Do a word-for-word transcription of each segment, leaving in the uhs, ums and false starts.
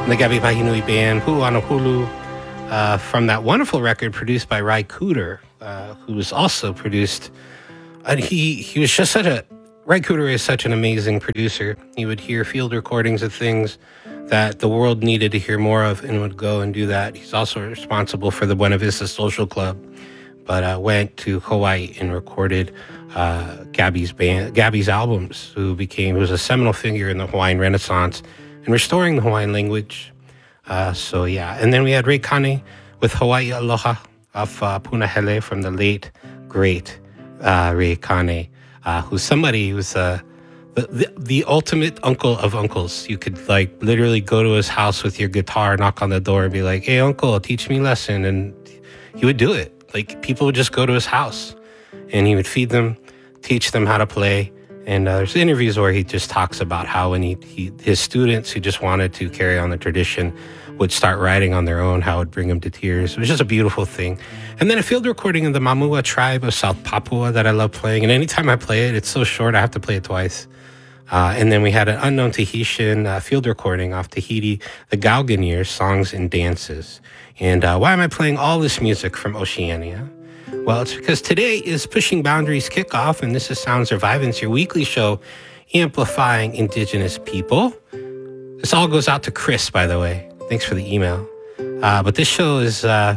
the Gabi Pahinui Band, Pu'u'anohulu, uh, from that wonderful record produced by Ry Cooder, uh, who was also produced. And he, he was just such a. Ry Cooder is such an amazing producer. He would hear field recordings of things that the world needed to hear more of and would go and do that. He's also responsible for the Buena Vista Social Club, but uh, went to Hawaii and recorded uh, Gabi's band, Gabi's albums, who became, who was a seminal figure in the Hawaiian Renaissance and restoring the Hawaiian language. Uh, so yeah, and then we had Ray Kane with Hawaii Aloha off uh, Punahele from the late, great uh, Ray Kane, uh, who's somebody who's uh, the, the, the ultimate uncle of uncles. You could like literally go to his house with your guitar, knock on the door and be like, hey uncle, teach me a lesson. And he would do it. Like people would just go to his house and he would feed them, teach them how to play. And uh, there's interviews where he just talks about how when he, he his students who just wanted to carry on the tradition would start writing on their own, how it would bring them to tears. It was just a beautiful thing. And then a field recording of the Mamua tribe of South Papua that I love playing. And anytime I play it, it's so short, I have to play it twice. Uh, and then we had an unknown Tahitian uh, field recording off Tahiti, the Galganiers, Songs and Dances. And uh, why am I playing all this music from Oceania? Well, it's because today is Pushing Boundaries Kickoff, and this is Sound Survivance, your weekly show amplifying Indigenous people. This all goes out to Chris, by the way. Thanks for the email. Uh, but this show is uh,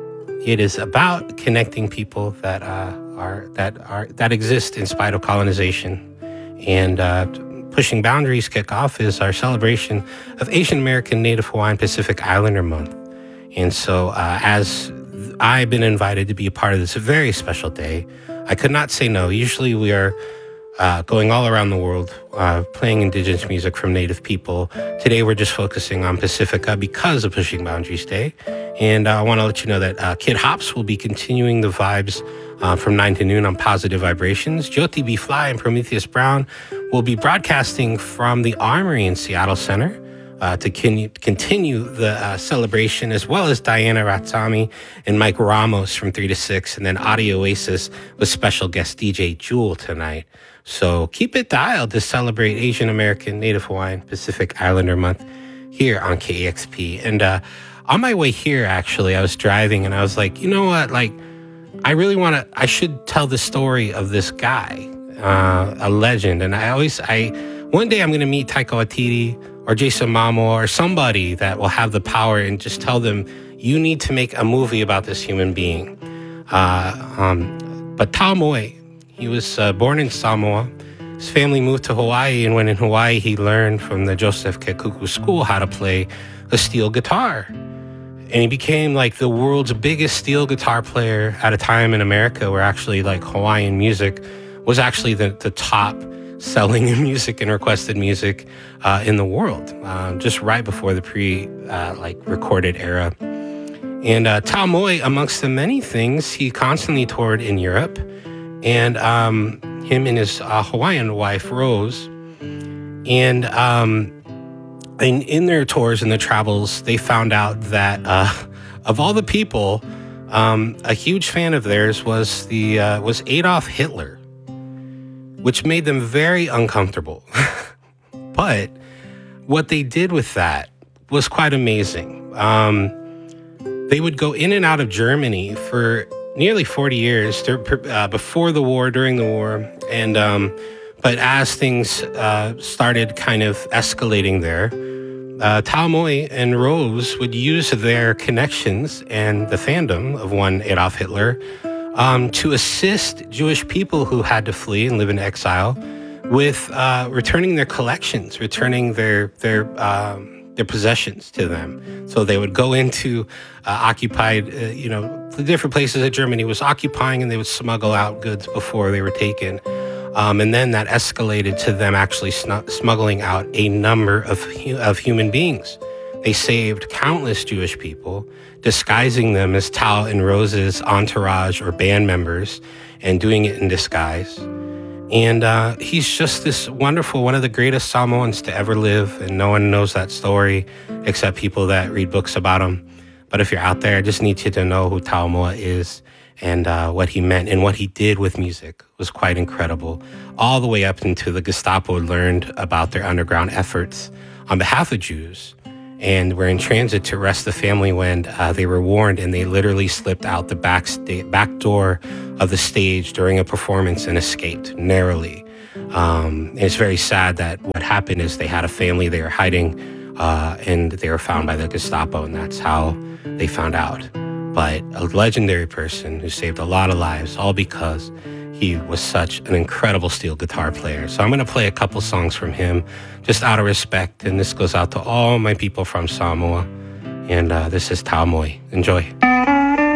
it is about connecting people that uh, are that are that exist in spite of colonization. And uh, Pushing Boundaries Kickoff is our celebration of Asian American Native Hawaiian Pacific Islander Month. And so, uh, as I've been invited to be a part of this very special day, I could not say no. Usually we are uh, going all around the world uh, playing Indigenous music from Native people. Today we're just focusing on Pacifica because of Pushing Boundaries Day. And uh, I want to let you know that uh, Kid Hops will be continuing the vibes uh, from nine to noon on Positive Vibrations. Jyoti B. Fly and Prometheus Brown will be broadcasting from the Armory in Seattle Center. Uh, to con- continue the uh, celebration, as well as Diana Ratsami and Mike Ramos from three to six, and then Audio Oasis with special guest D J Jewel tonight. So keep it dialed to celebrate Asian American Native Hawaiian Pacific Islander Month here on K E X P. And uh, on my way here, actually, I was driving and I was like, you know what? Like, I really want to, I should tell the story of this guy, uh, a legend. And I always, I, one day I'm going to meet Taika Waititi or Jason Momoa or somebody that will have the power and just tell them, you need to make a movie about this human being. Uh, um, but Tao Moe, he was uh, born in Samoa. His family moved to Hawaii, and when in Hawaii, he learned from the Joseph Kekuku School how to play a steel guitar. And he became like the world's biggest steel guitar player at a time in America where actually like Hawaiian music was actually the, the top selling music and requested music uh, in the world, uh, just right before the pre uh, like recorded era. And uh, Tao Moe, amongst the many things, he constantly toured in Europe, and um, him and his uh, Hawaiian wife Rose. And um, in, in their tours and their travels, they found out that uh, of all the people, um, a huge fan of theirs was the uh, was Adolf Hitler, which made them very uncomfortable. But what they did with that was quite amazing. Um, they would go in and out of Germany for nearly forty years uh, before the war, during the war. And um, but as things uh, started kind of escalating there, uh, Tao Moe and Rose would use their connections and the fandom of one Adolf Hitler Um, to assist Jewish people who had to flee and live in exile with uh, returning their collections, returning their their um, their possessions to them. So they would go into uh, occupied, uh, you know, the different places that Germany was occupying, and they would smuggle out goods before they were taken. Um, and then that escalated to them actually snu- smuggling out a number of hu- of human beings. They saved countless Jewish people, disguising them as Tao and Rose's entourage or band members and doing it in disguise. And uh, he's just this wonderful, one of the greatest Samoans to ever live, and no one knows that story except people that read books about him. But if you're out there, I just need you to know who Tao Moe is and uh, what he meant and what he did with music was quite incredible. All the way up into the Gestapo learned about their underground efforts on behalf of Jews and were in transit to arrest the family when uh, they were warned, and they literally slipped out the back, sta- back door of the stage during a performance and escaped narrowly. Um, and it's very sad that what happened is they had a family they were hiding, uh, and they were found by the Gestapo, and that's how they found out. But a legendary person who saved a lot of lives, all because he was such an incredible steel guitar player. So I'm going to play a couple songs from him, just out of respect. And this goes out to all my people from Samoa. And uh, this is Tau Moi. Enjoy.